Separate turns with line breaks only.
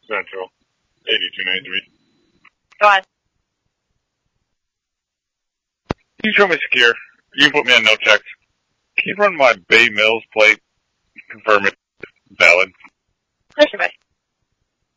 Central, 8293.
Go on.
Can you show me secure? You can put me on no checks. Can you run my Bay Mills plate? Confirm it's valid.
Listen, buddy.